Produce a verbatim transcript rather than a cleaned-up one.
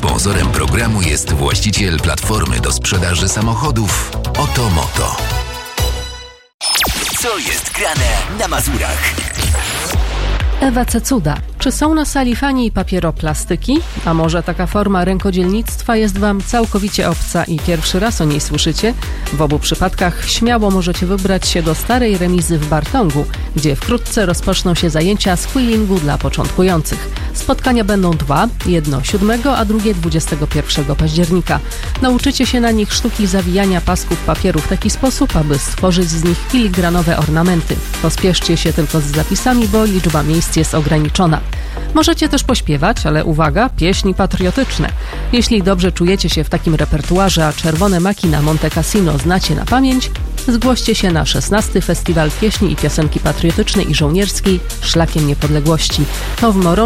Sponsorem programu jest właściciel platformy do sprzedaży samochodów Otomoto. Co jest grane na Mazurach? Ewa Cecuda. Czy są na sali fani papieroplastyki? A może taka forma rękodzielnictwa jest Wam całkowicie obca i pierwszy raz o niej słyszycie? W obu przypadkach śmiało możecie wybrać się do starej remizy w Bartongu, gdzie wkrótce rozpoczną się zajęcia z quillingu dla początkujących. Spotkania będą dwa, jedno siódmego, a drugie dwudziestego pierwszego października. Nauczycie się na nich sztuki zawijania pasków papieru w taki sposób, aby stworzyć z nich filigranowe ornamenty. Pospieszcie się tylko z zapisami, bo liczba miejsc jest ograniczona. Możecie też pośpiewać, ale uwaga, pieśni patriotyczne. Jeśli dobrze czujecie się w takim repertuarze, a Czerwone Maki na Monte Cassino znacie na pamięć, zgłoście się na szesnasty Festiwal Pieśni i Piosenki Patriotycznej i Żołnierskiej Szlakiem Niepodległości. To w Morą